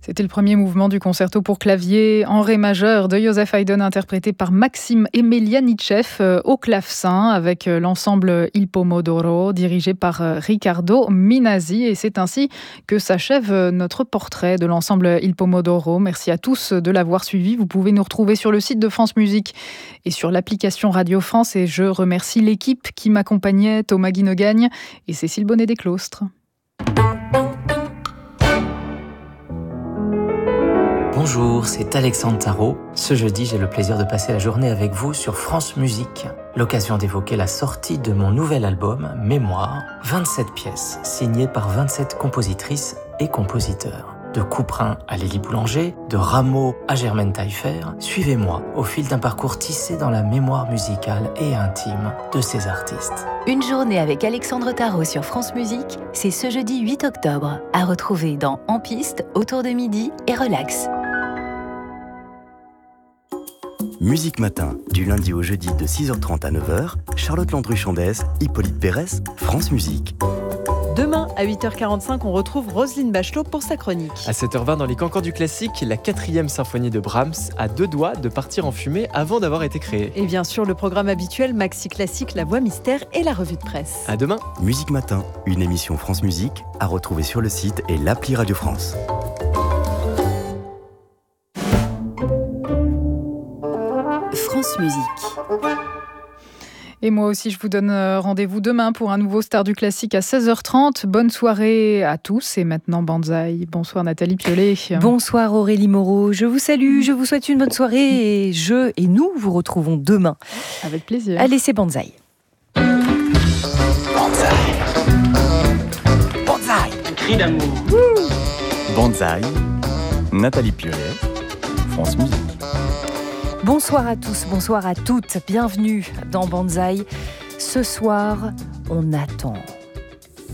C'était le premier mouvement du concerto pour clavier en ré majeur de Joseph Haydn, interprété par Maxime Emelianichev au clavecin avec l'ensemble Il Pomodoro dirigé par Riccardo Minasi. Et c'est ainsi que s'achève notre portrait de l'ensemble Il Pomodoro. Merci à tous de l'avoir suivi. Vous pouvez nous retrouver sur le site de France Musique et sur l'application Radio France. Et je remercie l'équipe qui m'accompagnait, Thomas Guinogagne et Cécile Bonnet-Desclostres. Bonjour, c'est Alexandre Tarot. Ce jeudi, j'ai le plaisir de passer la journée avec vous sur France Musique. L'occasion d'évoquer la sortie de mon nouvel album, Mémoire, 27 pièces, signées par 27 compositrices et compositeurs. De Couperin à Lélie Boulanger, de Rameau à Germaine Taillefer, suivez-moi au fil d'un parcours tissé dans la mémoire musicale et intime de ces artistes. Une journée avec Alexandre Tarot sur France Musique, c'est ce jeudi 8 octobre, à retrouver dans En Piste, autour de midi et Relax. Musique Matin, du lundi au jeudi de 6h30 à 9h, Charlotte Landru-Chandès, Hippolyte Pérès, France Musique. Demain, à 8h45, on retrouve Roselyne Bachelot pour sa chronique. À 7h20, dans les cancans du classique, la 4e symphonie de Brahms a 2 doigts de partir en fumée avant d'avoir été créée. Et bien sûr, le programme habituel Maxi Classique, La Voix Mystère et la revue de presse. À demain. Musique Matin, une émission France Musique à retrouver sur le site et l'appli Radio France. France Musique. Et moi aussi, je vous donne rendez-vous demain pour un nouveau Star du Classique à 16h30. Bonne soirée à tous. Et maintenant, Banzai. Bonsoir Nathalie Piolet. Bonsoir Aurélie Moreau. Je vous salue, je vous souhaite une bonne soirée. Et nous vous retrouvons demain. Avec plaisir. Allez, c'est Banzai. Banzai. Banzai. Un cri d'amour. Banzai. Nathalie Piolet. France Musique. Bonsoir à tous, bonsoir à toutes, bienvenue dans Banzai. Ce soir, on attend.